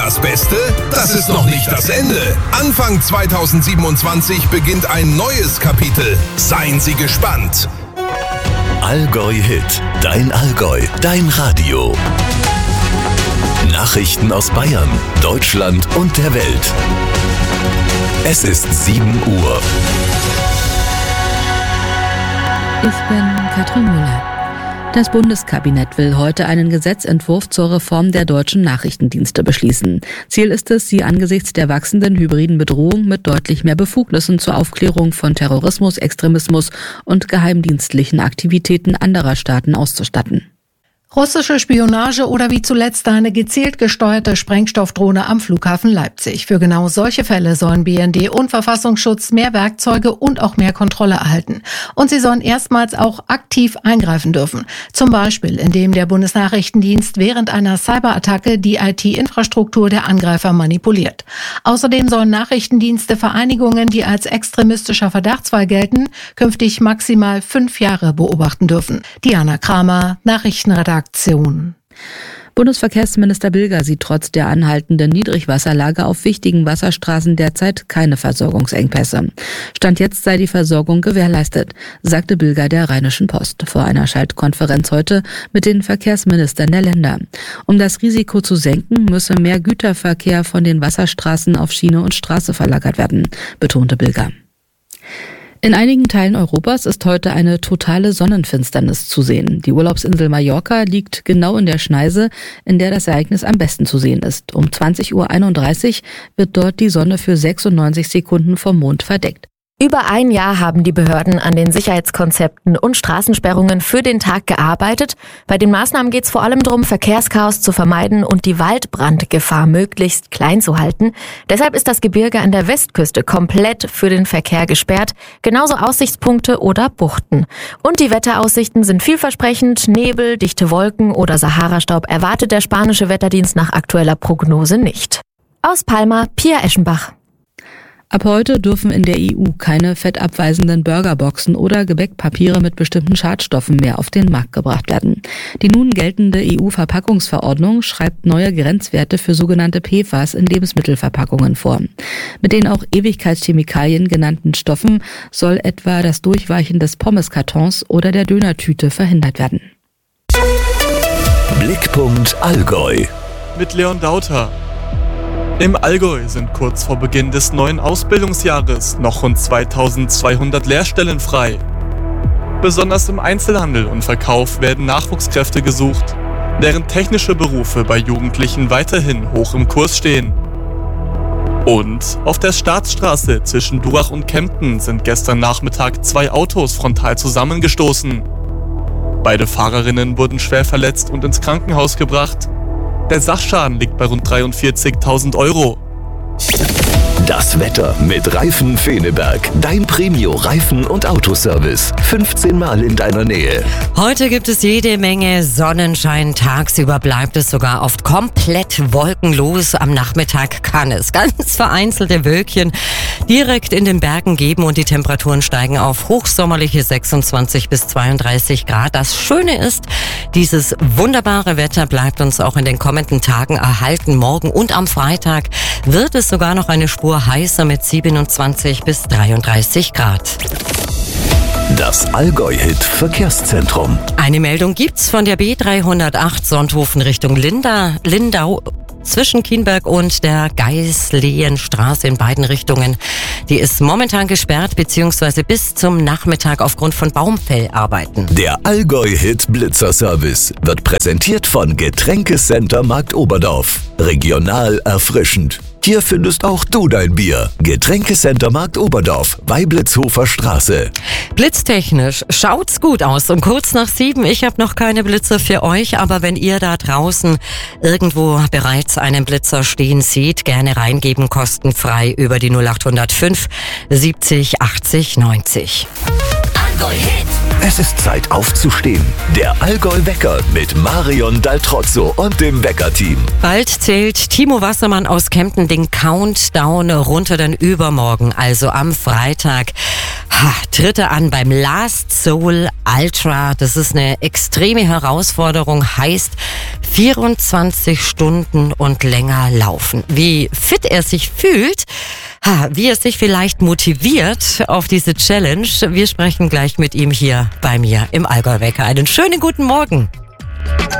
Das Beste, das ist noch nicht das Ende. Anfang 2027 beginnt ein neues Kapitel. Seien Sie gespannt. Allgäu Hit, dein Allgäu, dein Radio. Nachrichten aus Bayern, Deutschland und der Welt. Es ist 7 Uhr. Ich bin Katrin Müller. Das Bundeskabinett will heute einen Gesetzentwurf zur Reform der deutschen Nachrichtendienste beschließen. Ziel ist es, sie angesichts der wachsenden hybriden Bedrohung mit deutlich mehr Befugnissen zur Aufklärung von Terrorismus, Extremismus und geheimdienstlichen Aktivitäten anderer Staaten auszustatten. Russische Spionage oder wie zuletzt eine gezielt gesteuerte Sprengstoffdrohne am Flughafen Leipzig. Für genau solche Fälle sollen BND und Verfassungsschutz mehr Werkzeuge und auch mehr Kontrolle erhalten. Und sie sollen erstmals auch aktiv eingreifen dürfen. Zum Beispiel, indem der Bundesnachrichtendienst während einer Cyberattacke die IT-Infrastruktur der Angreifer manipuliert. Außerdem sollen Nachrichtendienste Vereinigungen, die als extremistischer Verdachtsfall gelten, künftig maximal 5 Jahre beobachten dürfen. Diana Kramer, Nachrichtenredaktion. Bundesverkehrsminister Bilger sieht trotz der anhaltenden Niedrigwasserlage auf wichtigen Wasserstraßen derzeit keine Versorgungsengpässe. Stand jetzt sei die Versorgung gewährleistet, sagte Bilger der Rheinischen Post vor einer Schaltkonferenz heute mit den Verkehrsministern der Länder. Um das Risiko zu senken, müsse mehr Güterverkehr von den Wasserstraßen auf Schiene und Straße verlagert werden, betonte Bilger. In einigen Teilen Europas ist heute eine totale Sonnenfinsternis zu sehen. Die Urlaubsinsel Mallorca liegt genau in der Schneise, in der das Ereignis am besten zu sehen ist. Um 20:31 Uhr wird dort die Sonne für 96 Sekunden vom Mond verdeckt. Über ein Jahr haben die Behörden an den Sicherheitskonzepten und Straßensperrungen für den Tag gearbeitet. Bei den Maßnahmen geht es vor allem darum, Verkehrschaos zu vermeiden und die Waldbrandgefahr möglichst klein zu halten. Deshalb ist das Gebirge an der Westküste komplett für den Verkehr gesperrt, genauso Aussichtspunkte oder Buchten. Und die Wetteraussichten sind vielversprechend. Nebel, dichte Wolken oder Saharastaub erwartet der spanische Wetterdienst nach aktueller Prognose nicht. Aus Palma, Pia Eschenbach. Ab heute dürfen in der EU keine fettabweisenden Burgerboxen oder Gebäckpapiere mit bestimmten Schadstoffen mehr auf den Markt gebracht werden. Die nun geltende EU-Verpackungsverordnung schreibt neue Grenzwerte für sogenannte PFAS in Lebensmittelverpackungen vor. Mit den auch Ewigkeitschemikalien genannten Stoffen soll etwa das Durchweichen des Pommeskartons oder der Dönertüte verhindert werden. Blickpunkt Allgäu. Mit Leon Dauter. Im Allgäu sind kurz vor Beginn des neuen Ausbildungsjahres noch rund 2200 Lehrstellen frei. Besonders im Einzelhandel und Verkauf werden Nachwuchskräfte gesucht, während technische Berufe bei Jugendlichen weiterhin hoch im Kurs stehen. Und auf der Staatsstraße zwischen Durach und Kempten sind gestern Nachmittag 2 Autos frontal zusammengestoßen. Beide Fahrerinnen wurden schwer verletzt und ins Krankenhaus gebracht. Der Sachschaden liegt bei rund 43.000 €. Das Wetter mit Reifen Feneberg. Dein Premio-Reifen- und Autoservice. 15 Mal in deiner Nähe. Heute gibt es jede Menge Sonnenschein. Tagsüber bleibt es sogar oft komplett wolkenlos. Am Nachmittag kann es ganz vereinzelte Wölkchen direkt in den Bergen geben und die Temperaturen steigen auf hochsommerliche 26 bis 32 Grad. Das Schöne ist, dieses wunderbare Wetter bleibt uns auch in den kommenden Tagen erhalten. Morgen und am Freitag wird es sogar noch eine Spur heißer mit 27 bis 33 Grad. Das Allgäu-Hit Verkehrszentrum. Eine Meldung gibt's von der B308 Sonthofen Richtung Lindau. Zwischen Kienberg und der Geislehenstraße in beiden Richtungen. Die ist momentan gesperrt bzw. bis zum Nachmittag aufgrund von Baumfellarbeiten. Der Allgäu-Hit Blitzerservice wird präsentiert von Getränkecenter Markt Oberdorf. Regional erfrischend. Hier findest auch du dein Bier. Getränkecenter Markt Oberdorf, Weiblitzhofer Straße. Blitztechnisch schaut's gut aus. Um kurz nach 7. Ich habe noch keine Blitzer für euch, aber wenn ihr da draußen irgendwo bereits einen Blitzer stehen seht, gerne reingeben, kostenfrei über die 0805 70 80 90. Allgäu Hit. Es ist Zeit aufzustehen. Der Allgäu-Wecker mit Marion Daltrozzo und dem Wecker-Team. Bald zählt Timo Wassermann aus Kempten den Countdown runter, denn übermorgen, also am Freitag, Tritt er an beim Last Soul Ultra. Das ist eine extreme Herausforderung, heißt 24 Stunden und länger laufen. Wie fit er sich fühlt, wie er sich vielleicht motiviert auf diese Challenge, wir sprechen gleich mit ihm hier bei mir im Allgäu-Wecker. Einen schönen guten Morgen.